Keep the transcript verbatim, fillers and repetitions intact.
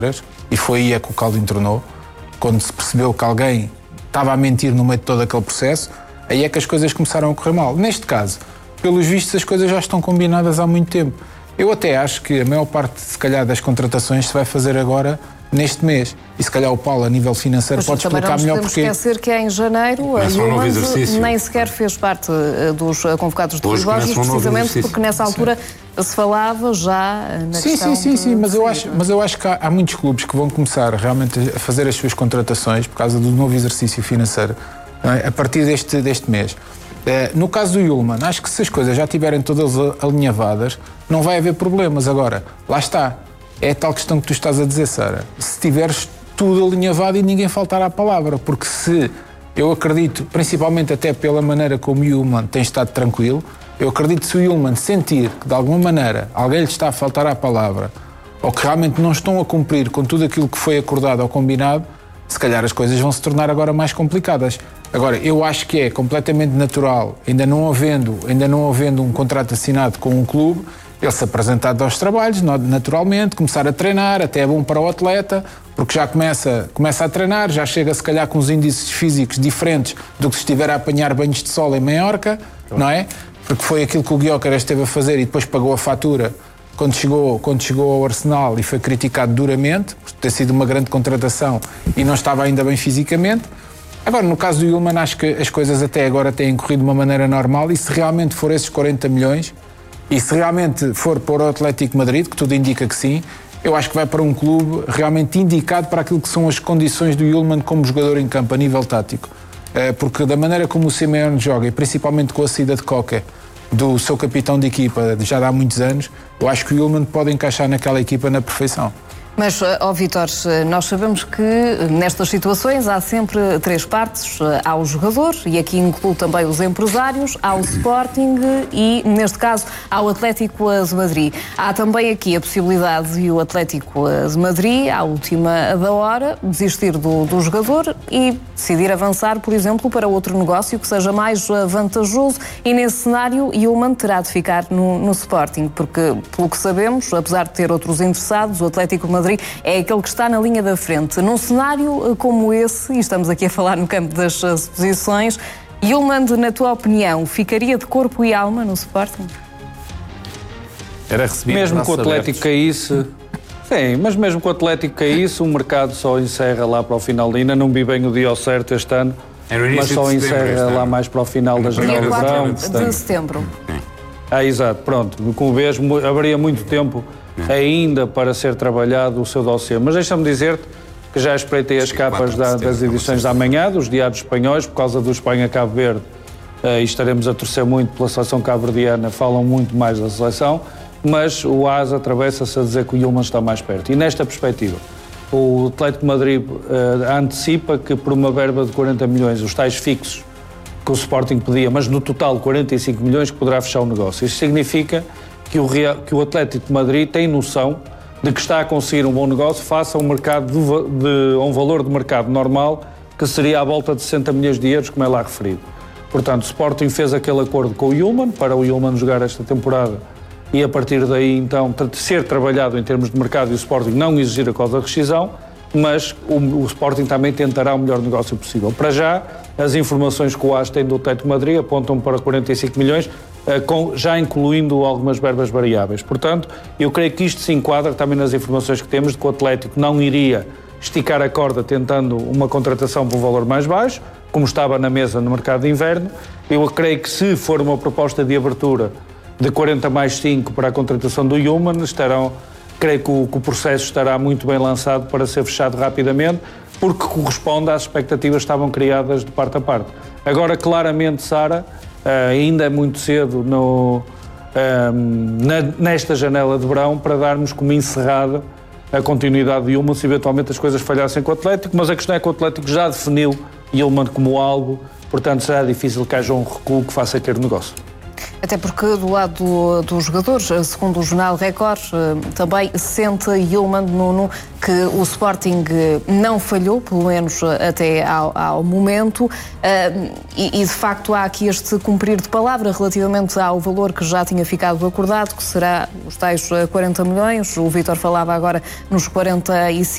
e foi aí é que o caldo entornou, quando se percebeu que alguém estava a mentir no meio de todo aquele processo, aí é que as coisas começaram a correr mal. Neste caso, pelos vistos, as coisas já estão combinadas há muito tempo. Eu até acho que a maior parte, se calhar, das contratações se vai fazer agora neste mês. E se calhar o Paulo, a nível financeiro, mas pode explicar melhor porquê. Não podemos esquecer que é em janeiro, a Yulman nem sequer fez parte dos convocados de relógios, precisamente porque nessa altura sim. se falava já na sim, questão... Sim, sim, sim, mas eu, acho, mas eu acho que há, há muitos clubes que vão começar realmente a fazer as suas contratações por causa do novo exercício financeiro, não é? A partir deste, deste mês. No caso do Yulman, acho que se as coisas já estiverem todas alinhavadas, não vai haver problemas. Agora, lá está. É a tal questão que tu estás a dizer, Sara. Se tiveres tudo alinhavado e ninguém faltar à palavra, porque se, eu acredito, principalmente até pela maneira como o Yulman tem estado tranquilo, eu acredito que se o Yulman sentir que de alguma maneira alguém lhe está a faltar à palavra ou que realmente não estão a cumprir com tudo aquilo que foi acordado ou combinado, se calhar as coisas vão se tornar agora mais complicadas. Agora, eu acho que é completamente natural, ainda não havendo, ainda não havendo um contrato assinado com um clube, ele se apresentar aos trabalhos, naturalmente, começar a treinar, até é bom para o atleta, porque já começa, começa a treinar, já chega se calhar com os índices físicos diferentes do que se estiver a apanhar banhos de sol em Maiorca, não é? Porque foi aquilo que o Gyökeres esteve a fazer e depois pagou a fatura quando chegou, quando chegou ao Arsenal e foi criticado duramente, por ter sido uma grande contratação e não estava ainda bem fisicamente. Agora, no caso do Yulman, acho que as coisas até agora têm corrido de uma maneira normal e se realmente for esses quarenta milhões, e se realmente for para o Atlético de Madrid, que tudo indica que sim, eu acho que vai para um clube realmente indicado para aquilo que são as condições do Yulman como jogador em campo, a nível tático. Porque da maneira como o Simeone joga, e principalmente com a saída de Koke, do seu capitão de equipa, já há muitos anos, eu acho que o Yulman pode encaixar naquela equipa na perfeição. Mas, ó Vítor, nós sabemos que nestas situações há sempre três partes. Há o jogador, e aqui incluo também os empresários, há o Sporting e, neste caso, há o Atlético de Madrid. Há também aqui a possibilidade de o Atlético de Madrid, à última da hora, desistir do, do jogador e decidir avançar, por exemplo, para outro negócio que seja mais vantajoso e, nesse cenário, Yulman terá de ficar no, no Sporting, porque, pelo que sabemos, apesar de ter outros interessados, o Atlético de Madrid é aquele que está na linha da frente. Num cenário como esse, e estamos aqui a falar no campo das suposições, Yulman, na tua opinião, ficaria de corpo e alma no Sporting? Era recebido mesmo que o Atlético abertos. caísse, sim, mas mesmo que o Atlético caísse, o mercado só encerra lá para o final. Ainda não vi bem o dia ao certo este ano, mas só encerra lá mais para o final da janela de verão. de setembro. Ah, exato, pronto. Como vês, haveria muito tempo ainda para ser trabalhado o seu dossiê. Mas deixa-me dizer-te que já espreitei as capas da, das edições da manhã, dos diários espanhóis, por causa do Espanha-Cabo Verde, uh, e estaremos a torcer muito pela seleção cabo-verdiana, falam muito mais da seleção, mas o A S atravessa-se a dizer que o Yulman está mais perto. E nesta perspectiva, o Atlético de Madrid uh, antecipa que por uma verba de quarenta milhões, os tais fixos que o Sporting pedia, mas no total quarenta e cinco milhões, que poderá fechar o negócio. Isto significa que o, Real, que o Atlético de Madrid tem noção de que está a conseguir um bom negócio face a um, mercado de, de, a um valor de mercado normal que seria à volta de sessenta milhões de euros, como é lá referido. Portanto, o Sporting fez aquele acordo com o Yulman, para o Yulman jogar esta temporada e a partir daí, então, ser trabalhado em termos de mercado e o Sporting não exigir a causa da rescisão, mas o, o Sporting também tentará o melhor negócio possível. Para já, as informações que o A S tem do Atlético de Madrid apontam para quarenta e cinco milhões, Com, já incluindo algumas verbas variáveis. Portanto, eu creio que isto se enquadra também nas informações que temos de que o Atlético não iria esticar a corda tentando uma contratação por um valor mais baixo, como estava na mesa no mercado de inverno. Eu creio que se for uma proposta de abertura de quarenta mais cinco para a contratação do Yulman, estarão, creio que o, que o processo estará muito bem lançado para ser fechado rapidamente, porque corresponde às expectativas que estavam criadas de parte a parte. Agora, claramente, Sara, Uh, ainda é muito cedo no, um, na, nesta janela de verão para darmos como encerrada a continuidade de Yulman se eventualmente as coisas falhassem com o Atlético, mas a questão é que o Atlético já definiu Yulman como alvo, portanto será difícil que haja um recuo que faça querer negócio. Até porque do lado do, dos jogadores, segundo o jornal Record, também sente Yulman Nuno que o Sporting não falhou, pelo menos até ao, ao momento, e, e de facto há aqui este cumprir de palavra relativamente ao valor que já tinha ficado acordado, que será os tais quarenta milhões, o Vítor falava agora nos quarenta e cinco.